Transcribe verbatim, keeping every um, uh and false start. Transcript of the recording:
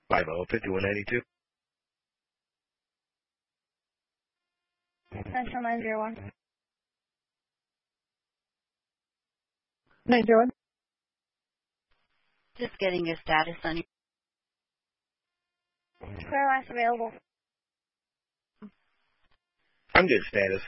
five oh, fifty-one ninety-two. Central nine zero one. nine zero one. Just getting your status on your... Square last available. I'm good status.